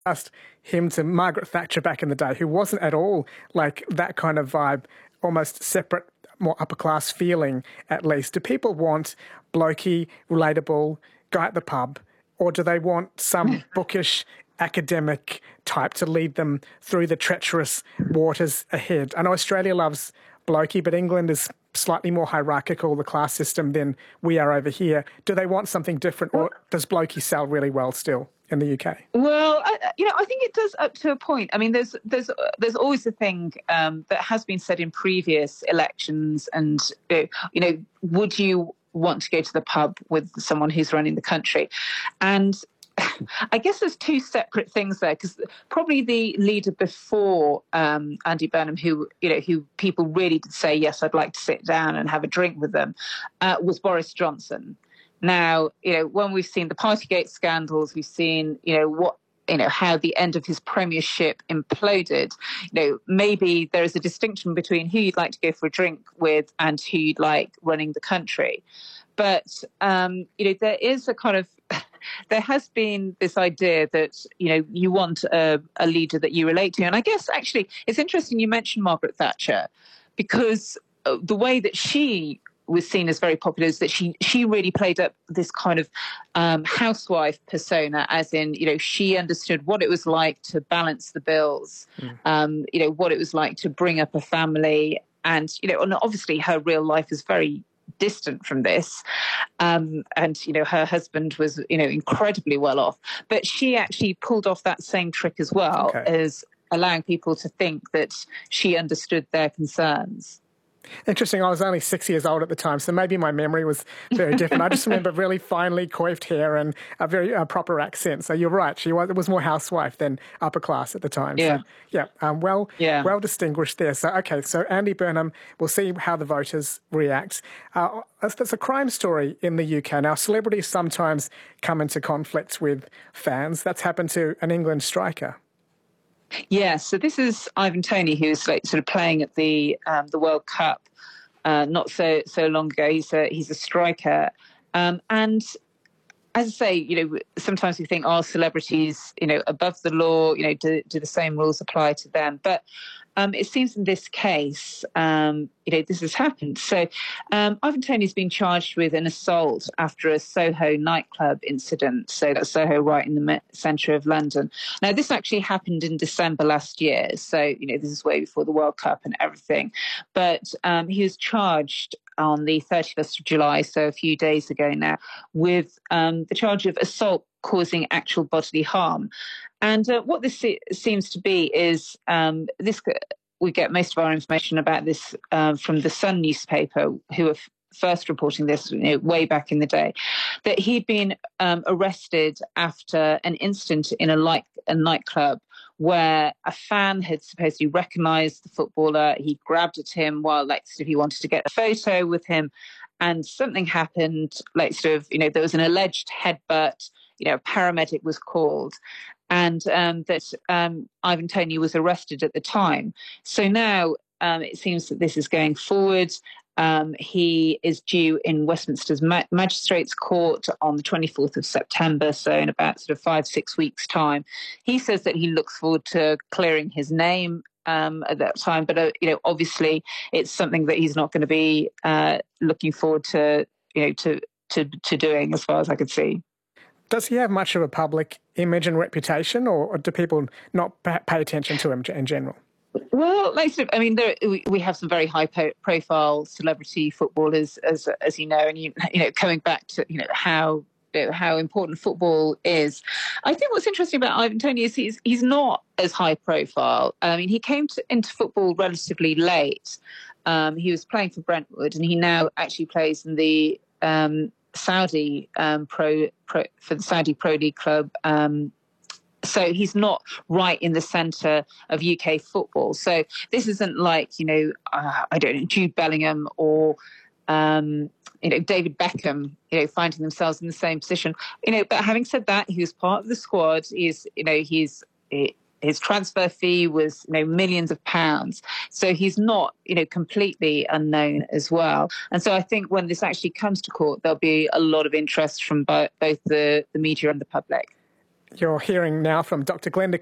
contrast him to Margaret Thatcher back in the day, who wasn't at all like that kind of vibe, almost separate, more upper class feeling, at least. Do people want blokey, relatable guy at the pub, or do they want some bookish academic type to lead them through the treacherous waters ahead? I know Australia loves blokey, but England is slightly more hierarchical, the class system, than we are over here. Do they want something different, or does blokey sell really well still in the UK? Well, I think it does up to a point. I mean, there's always a thing that has been said in previous elections, and would you want to go to the pub with someone who's running the country? And I guess there's two separate things there, because probably the leader before Andy Burnham, who people really did say, yes, I'd like to sit down and have a drink with them, was Boris Johnson. Now, when we've seen the Partygate scandals, we've seen, how the end of his premiership imploded. Maybe there is a distinction between who you'd like to go for a drink with and who you'd like running the country. But, there is a kind of, there has been this idea that, you want a leader that you relate to. And I guess, actually, it's interesting you mentioned Margaret Thatcher, because the way that she was seen as very popular is that she really played up this kind of housewife persona, as in, she understood what it was like to balance the bills, what it was like to bring up a family. And, and obviously her real life is very distant from this. And, her husband was, incredibly well off. But she actually pulled off that same trick as well, as allowing people to think that she understood their concerns. Interesting. I was only 6 years old at the time, so maybe my memory was very different. I just remember really finely coiffed hair and a very proper accent. So you're right. She was more housewife than upper class at the time. Yeah. So, well distinguished there. So, so Andy Burnham, we'll see how the voters react. There's a crime story in the UK. Now, celebrities sometimes come into conflict with fans. That's happened to an England striker. Yeah, so this is Ivan Toney, who was sort of playing at the World Cup not so long ago. He's a striker, and as I say, sometimes we think, celebrities, above the law, do the same rules apply to them? But it seems in this case, this has happened. So Ivan Toney's been charged with an assault after a Soho nightclub incident. So that's Soho, right in the centre of London. Now, this actually happened in December last year. So, this is way before the World Cup and everything. But he was charged on the 31st of July, so a few days ago now, with the charge of assault causing actual bodily harm. And what this seems to be is we get most of our information about this from the Sun newspaper, who are first reporting this way back in the day, that he'd been arrested after an incident in a nightclub where a fan had supposedly recognised the footballer. He grabbed at him while he wanted to get a photo with him, and something happened. There was an alleged headbutt. A paramedic was called, and that Ivan Toney was arrested at the time. So now it seems that this is going forward. He is due in Westminster's Magistrates Court on the 24th of September, so in about 5-6 weeks' time. He says that he looks forward to clearing his name at that time, but obviously it's something that he's not going to be looking forward to doing, as far as I could see. Does he have much of a public image and reputation, or do people not pay attention to him in general? Well, we have some very high-profile celebrity footballers, as you know, and coming back to how important football is. I think what's interesting about Ivan Toney is he's not as high-profile. He came into football relatively late. He was playing for Brentwood, and he now actually plays in the Saudi for the Saudi Pro League club. So he's not right in the centre of UK football. So this isn't like, I don't know, Jude Bellingham or, David Beckham, finding themselves in the same position. But having said that, he was part of the squad. His transfer fee was, millions of pounds. So he's not, completely unknown as well. And so I think when this actually comes to court, there'll be a lot of interest from both the media and the public. You're hearing now from Dr. Glenda